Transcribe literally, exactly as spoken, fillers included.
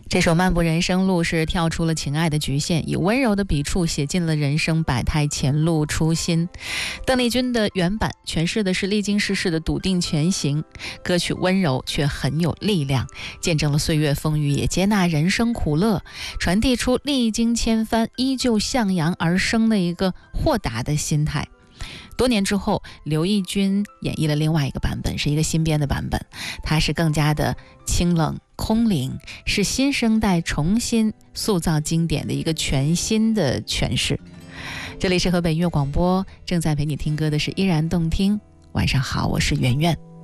这首《漫步人生路》是跳出了情爱的局限，以温柔的笔触写尽了人生百态，前路初心。邓丽君的原版诠释的是历经世事的笃定前行，歌曲温柔却很有力量，见证了岁月风雨，也接纳人生苦乐，传递出历经千帆依旧向阳而生的一个豁达的心态。多年之后，刘奕君演绎了另外一个版本，是一个新编的版本，它是更加的清冷空灵，是新生代重新塑造经典的一个全新的诠释。这里是河北音乐广播，正在陪你听歌的是依然动听。晚上好，我是圆圆。